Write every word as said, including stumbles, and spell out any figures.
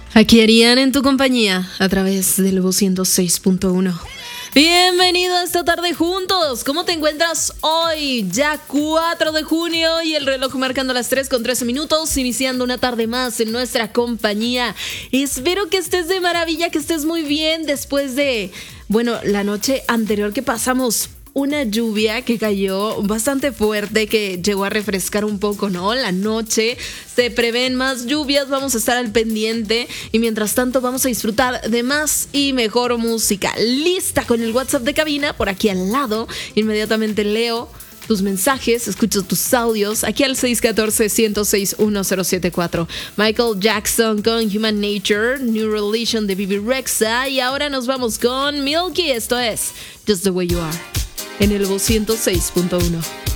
Aquí Ariana en tu compañía a través del Voz ciento seis punto uno. Bienvenido a esta tarde juntos. ¿Cómo te encuentras hoy? Ya cuatro de junio y el reloj marcando las tres con trece minutos, iniciando una tarde más en nuestra compañía. Espero que estés de maravilla, que estés muy bien después de, bueno, la noche anterior que pasamos. Una lluvia que cayó bastante fuerte, que llegó a refrescar un poco, ¿no? La noche se prevén más lluvias, vamos a estar al pendiente y mientras tanto vamos a disfrutar de más y mejor música. Lista con el WhatsApp de cabina por aquí al lado. Inmediatamente leo tus mensajes, escucho tus audios aquí al seis uno cuatro, uno cero seis, uno cero siete cuatro. Michael Jackson con Human Nature, New Religion de Bebe Rexha y ahora nos vamos con Milky. Esto es Just the Way You Are en el Voz ciento seis punto uno.